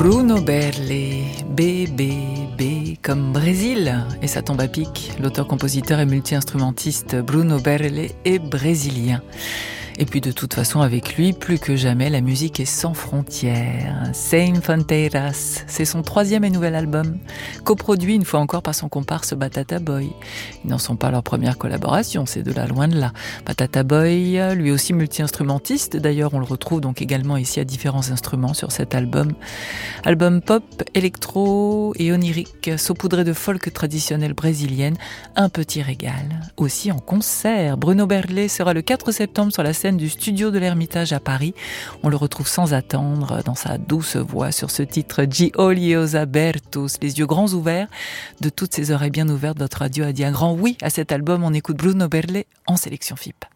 Bruno Berle, B comme Brésil, et ça tombe à pic. L'auteur-compositeur et multi-instrumentiste Bruno Berle est brésilien. Et puis de toute façon, avec lui, plus que jamais, la musique est sans frontières. Sem Fronteiras, c'est son 3e et nouvel album, coproduit une fois encore par son comparse Batata Boy. Ils n'en sont pas leur première collaboration, c'est de là loin de là. Batata Boy, lui aussi multi-instrumentiste, d'ailleurs on le retrouve donc également ici à différents instruments sur cet album. Album pop, électro et onirique, saupoudré de folk traditionnelle brésilienne, un petit régal. Aussi en concert, Bruno Berle sera le 4 septembre sur la scène du studio de l'Ermitage à Paris. On le retrouve sans attendre dans sa douce voix sur ce titre De olhos abertos, les yeux grands ouverts. De toutes ces oreilles bien ouvertes, votre radio a dit un grand oui à cet album. On écoute Bruno Berle en sélection FIP.